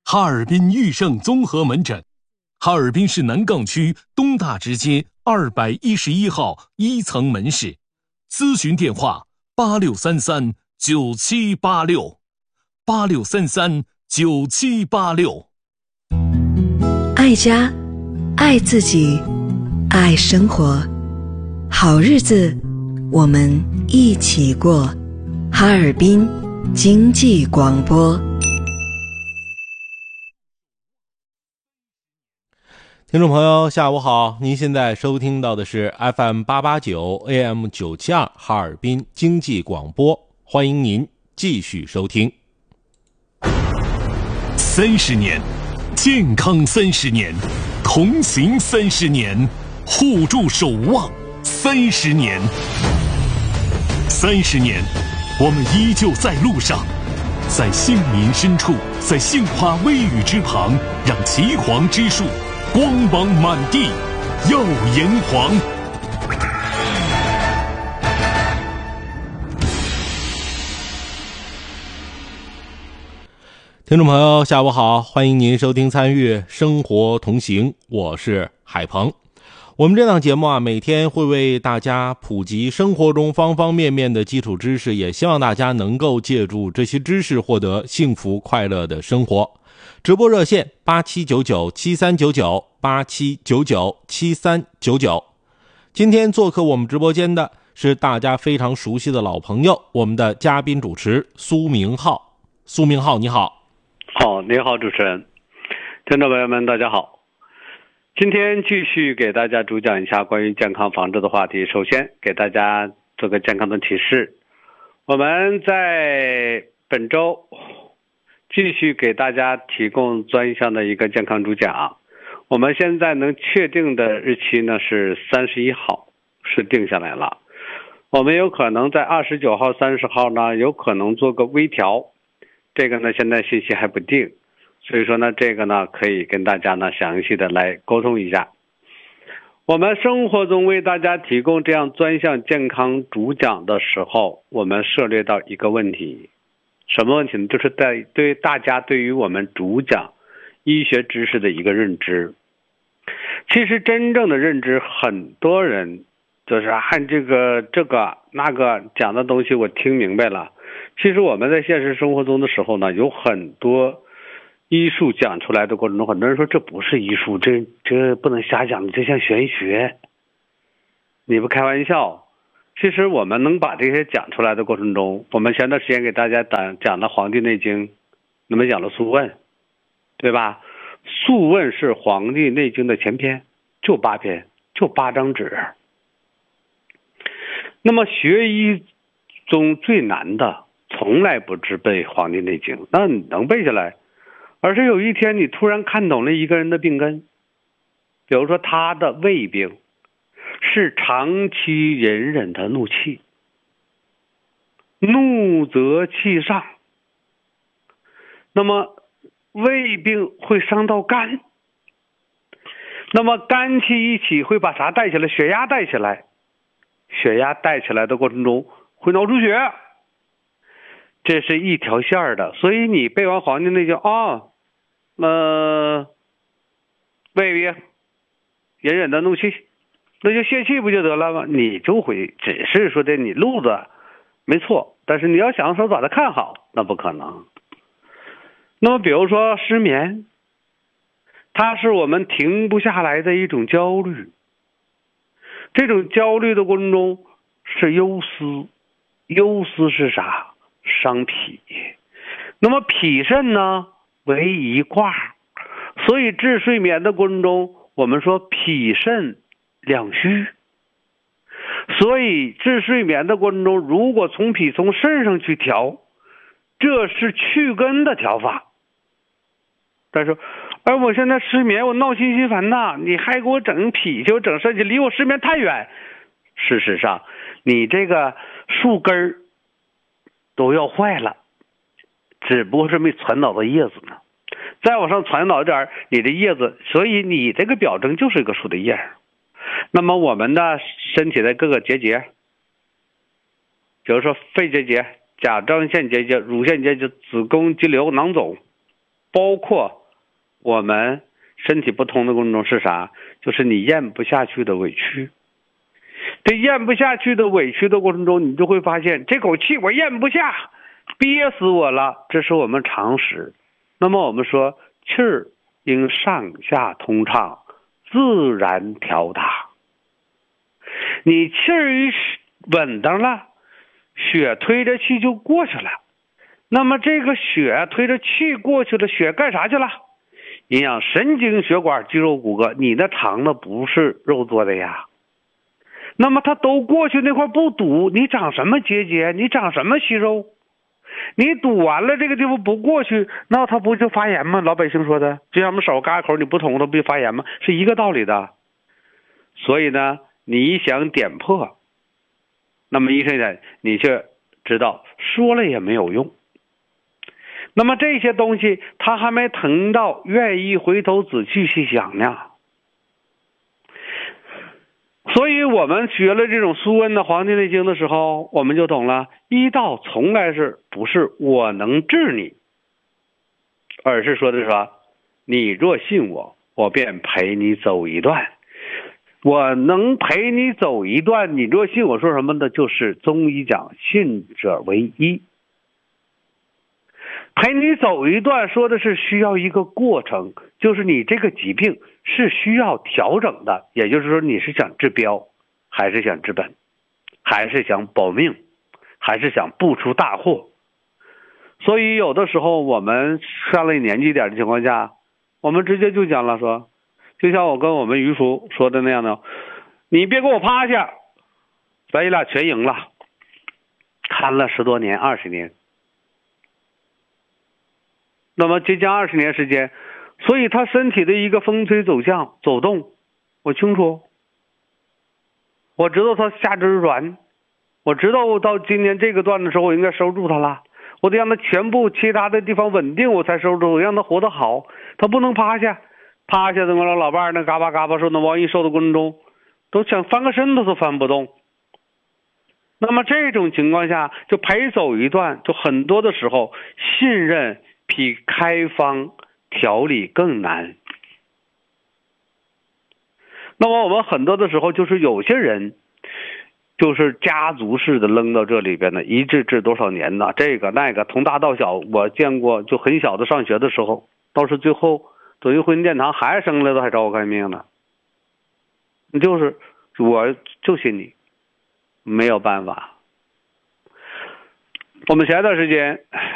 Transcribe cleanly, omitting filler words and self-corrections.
哈尔滨裕盛综合门诊，哈尔滨市南岗区东大直街211号1层门市，咨询电话86339786，86339786。 爱家，爱自己，爱生活，好日子我们一起过。哈尔滨经济广播。 听众朋友下午好，您现在收听到的是 FM 889 AM 972哈尔滨经济广播，欢迎您继续收听。 30年，健康30年，同行30年，互助守望30年。30年，我们依旧在路上，在杏林深处，在杏花微雨之旁，让岐黄之树光芒满地，耀炎黄。 听众朋友下午好，欢迎您收听参与生活同行，我是海鹏。我们这档节目每天会为大家普及生活中方方面面的基础知识，也希望大家能够借助这些知识获得幸福快乐的生活。直播热线87997399，87997399。今天做客我们直播间的是大家非常熟悉的老朋友，我们的嘉宾主持苏明浩。苏明浩你好。 好，你好主持人，听众朋友们大家好。今天继续给大家主讲一下关于健康防治的话题。首先给大家做个健康的提示，我们在本周继续给大家提供专项的一个健康主讲。我们现在能确定的日期呢是31号，是定下来了。我们有可能在29号、30号呢有可能做个微调，这个呢现在信息还不定，所以说呢这个呢可以跟大家呢详细的来沟通一下。我们生活中为大家提供这样专项健康主讲的时候，我们涉猎到一个问题，什么问题呢？就是对大家对于我们主讲医学知识的一个认知。其实真正的认知，很多人就是按这个那个讲的东西我听明白了。其实我们在现实生活中的时候呢，有很多医术讲出来的过程中，很多人说这不是医术，这不能瞎讲，这像玄学，你不开玩笑。其实我们能把这些讲出来的过程中，我们前段时间给大家讲了《黄帝内经》，那么讲了《素问》，对吧？《素问》是《黄帝内经》的前篇，就8篇，就8张纸。那么学医中最难的，从来不是背《黄帝内经》，那你能背下来，而是有一天你突然看懂了一个人的病根，比如说他的胃病是长期隐忍的怒气，怒则气上，那么胃病会伤到肝，那么肝气一起会把啥带起来？血压带起来，血压带起来的过程中会脑出血，这是一条线的。所以你背完《黄帝内经》胃病隐忍的怒气，那就泄气不就得了吗？你就会只是说的你路子没错，但是你要想说把它看好，那不可能。那么比如说失眠，它是我们停不下来的一种焦虑，这种焦虑的过程中是忧思，忧思是啥？伤脾。那么脾肾呢为一卦，所以治睡眠的过程中，我们说脾肾两虚。所以治睡眠的过程中，如果从脾从肾上去调，这是去根的调法。但是我现在失眠，我闹心烦呐，你还给我整脾就整肾气，离我失眠太远。事实上你这个树根都要坏了，只不过是没传导到叶子呢，再往上传导点你的叶子，所以你这个表征就是一个树的叶。那么我们的身体的各个结节，比如说肺结节、甲状腺结节、乳腺结节、子宫肌瘤、囊肿，包括我们身体不通的过程中是啥？就是你咽不下去的委屈。这咽不下去的委屈的过程中，你就会发现这口气我咽不下，憋死我了，这是我们常识。那么我们说气儿应上下通畅，自然调达。你气儿一稳当了，血推着气就过去了。那么这个血推着气过去了，血干啥去了？营养神经血管肌肉骨骼。你的肠子不是肉做的呀，那么它都过去那块不堵，你长什么结节？你长什么息肉？你堵完了这个地方不过去，那它不就发炎吗？老百姓说的，就像我们手嘎口你不捅它不就发炎吗？是一个道理的。所以呢，你想点破，那么医生讲你却知道说了也没有用。那么这些东西他还没疼到愿意回头仔细去想呢。所以我们学了这种苏问的《黄帝内经》的时候，我们就懂了，医道从来不是我能治你，而是说的是说，你若信我，我便陪你走一段。我能陪你走一段，你若信我，说什么呢？就是中医讲信者为医。陪你走一段说的是需要一个过程，就是你这个疾病是需要调整的，也就是说你是想治标，还是想治本，还是想保命，还是想不出大祸。所以有的时候我们上了年纪点的情况下，我们直接就讲了，说就像我跟我们于叔说的那样的，你别给我趴下，咱俩全赢了，看了10多年20年，那么接近20年时间，所以他身体的一个风吹走向走动我清楚，我知道他下肢软，我知道我到今年这个段的时候我应该收住他了，我得让他全部其他的地方稳定，我才收住，让他活得好。他不能趴下，趴下怎么了？老伴儿那嘎巴嘎巴受那往一受的过程中都想翻个身都翻不动。那么这种情况下就陪走一段，就很多的时候信任比开方调理更难。那么我们很多的时候就是有些人就是家族式的扔到这里边的，一治多少年呢？这个那个从大到小，我见过，就很小的上学的时候，倒是最后走进婚姻殿堂，孩子生来都还找我看病呢。就是我就信你，没有办法。我们前段时间